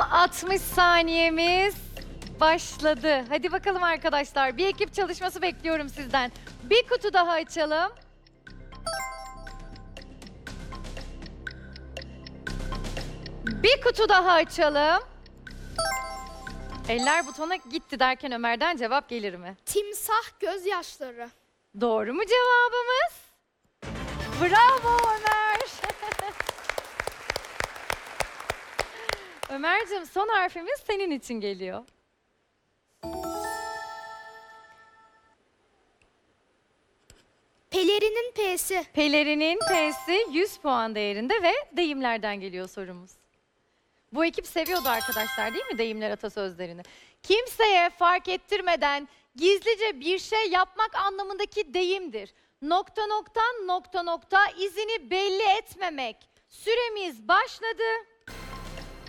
60 saniyemiz başladı. Hadi bakalım arkadaşlar. Bir ekip çalışması bekliyorum sizden. Bir kutu daha açalım. Bir kutu daha açalım. Eller butona gitti derken Ömer'den cevap gelir mi? Timsah gözyaşları. Doğru mu cevabımız? Bravo Ömer. Ömerciğim, son harfimiz senin için geliyor. Pelerinin P'si. Pelerinin P'si 100 puan değerinde ve deyimlerden geliyor sorumuz. Bu ekip seviyordu arkadaşlar, değil mi deyimler, atasözlerini? Kimseye fark ettirmeden gizlice bir şey yapmak anlamındaki deyimdir. Nokta nokta nokta nokta izini belli etmemek. Süremiz başladı.